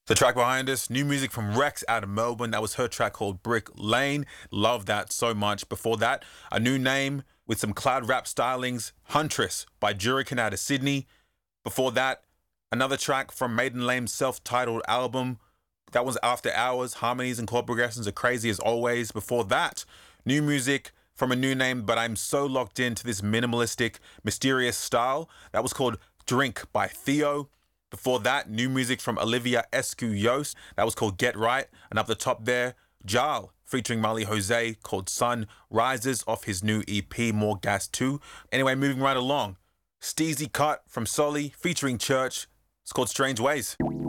The track behind us, new music from Rex out of Melbourne. That was her track called Brick Lane. Love that so much. Before that, a new name with some cloud rap stylings, Huntress by Jurican out of Sydney. Before that, another track from Maiden Lame's self-titled album. That was After Hours. Harmonies and chord progressions are crazy as always. Before that, new music from a new name, but I'm so locked into this minimalistic, mysterious style. That was called Drink by Theo. Before that, new music from Olivia Escu-Yost. That was called Get Right. And up the top there, Jal featuring Marley Jose called Sun Rises off his new EP, More Gas 2. Anyway, moving right along. Steezy Cut from Solly featuring Church. It's called Strange Ways.